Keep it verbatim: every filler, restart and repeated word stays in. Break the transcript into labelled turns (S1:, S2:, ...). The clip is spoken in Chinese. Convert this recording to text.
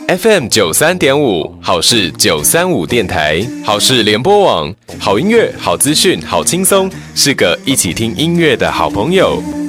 S1: F M 九三点五，好事九三五电台，好事联播网，好音乐、好资讯、好轻松，是个一起听音乐的好朋友。